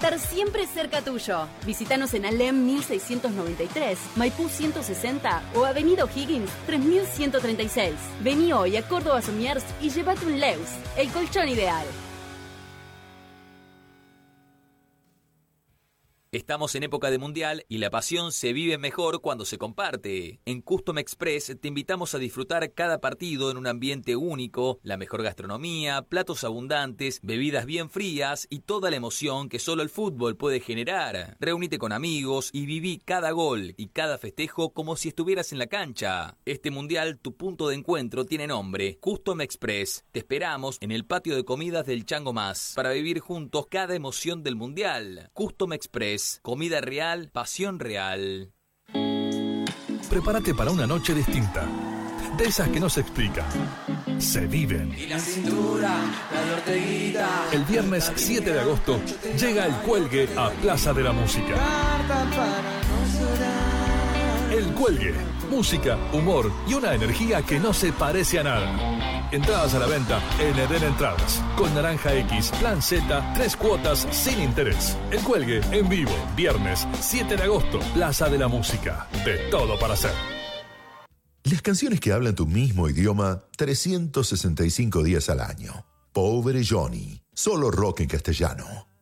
estar siempre cerca tuyo. Visítanos en Alem 1693, Maipú 160 o Avenida O'Higgins 3136. Vení hoy a Córdoba Somiers y llévate un Leus, el colchón ideal. Estamos en época de mundial y la pasión se vive mejor cuando se comparte. En Custom Express te invitamos a disfrutar cada partido en un ambiente único, la mejor gastronomía, platos abundantes, bebidas bien frías y toda la emoción que solo el fútbol puede generar. Reúnete con amigos y viví cada gol y cada festejo como si estuvieras en la cancha. Este mundial, tu punto de encuentro tiene nombre, Custom Express. Te esperamos en el patio de comidas del Chango Más para vivir juntos cada emoción del mundial. Custom Express. Comida real, pasión real. Prepárate para una noche distinta. De esas que no se explican. Se viven. Y la cintura, la Orteguita. El viernes 7 de agosto llega El Cuelgue a Plaza de la Música. El Cuelgue. Música, humor y una energía que no se parece a nada. Entradas a la venta en Eden Entradas. Con Naranja X, Plan Z, 3 cuotas sin interés. El Cuelgue en vivo, viernes 7 de agosto, Plaza de la Música. De todo para hacer. Las canciones que hablan tu mismo idioma 365 días al año. Pobre Johnny. Solo rock en castellano.